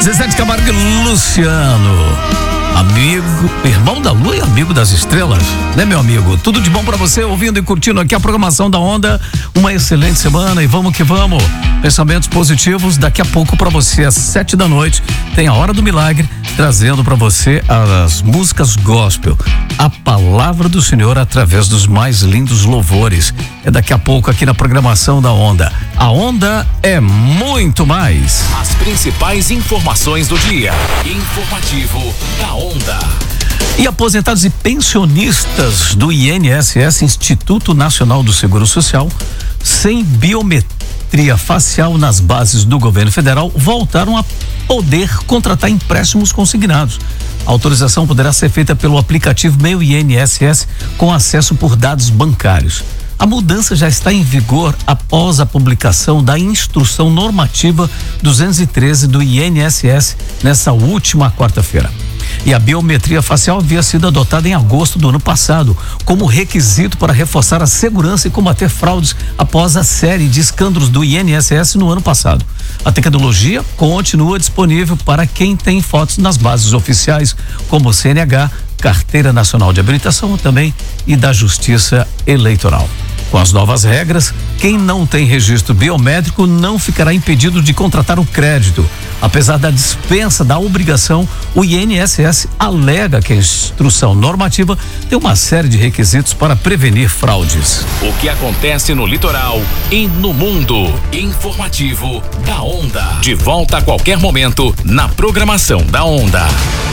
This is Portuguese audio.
Zezé de Camargo e Luciano, amigo, irmão da Lua e amigo das estrelas, né, meu amigo? Tudo de bom pra você, ouvindo e curtindo aqui a programação da Onda. Uma excelente semana e vamos que vamos. Pensamentos positivos. Daqui a pouco pra você, às 7 da noite, tem a Hora do Milagre, trazendo pra você as músicas gospel, a palavra do Senhor através dos mais lindos louvores. É daqui a pouco aqui na programação da Onda. A Onda é muito mais. As principais informações do dia. Informativo da Onda. E aposentados e pensionistas do INSS, Instituto Nacional do Seguro Social, sem biometria facial nas bases do governo federal, voltaram a poder contratar empréstimos consignados. A autorização poderá ser feita pelo aplicativo Meu INSS com acesso por dados bancários. A mudança já está em vigor após a publicação da Instrução Normativa 213 do INSS nessa última quarta-feira. E a biometria facial havia sido adotada em agosto do ano passado como requisito para reforçar a segurança e combater fraudes após a série de escândalos do INSS no ano passado. A tecnologia continua disponível para quem tem fotos nas bases oficiais, como CNH, Carteira Nacional de Habilitação também e da Justiça Eleitoral. Com as novas regras, quem não tem registro biométrico não ficará impedido de contratar o crédito. Apesar da dispensa da obrigação, o INSS alega que a instrução normativa tem uma série de requisitos para prevenir fraudes. O que acontece no litoral e no mundo. Informativo da Onda. De volta a qualquer momento na programação da Onda.